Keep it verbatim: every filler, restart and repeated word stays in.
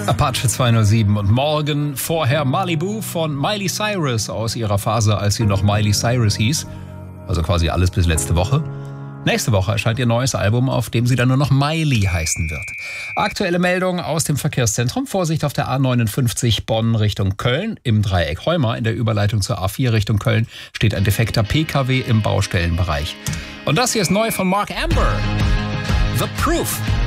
Apache zweihundertsieben und morgen vorher Malibu von Miley Cyrus aus ihrer Phase, als sie noch Miley Cyrus hieß. Also quasi alles bis letzte Woche. Nächste Woche erscheint ihr neues Album, auf dem sie dann nur noch Miley heißen wird. Aktuelle Meldungen aus dem Verkehrszentrum. Vorsicht auf der A neunundfünfzig Bonn Richtung Köln. Im Dreieck Heuma in der Überleitung zur A vier Richtung Köln steht ein defekter P K W im Baustellenbereich. Und das hier ist neu von Mark Amber. The Proof.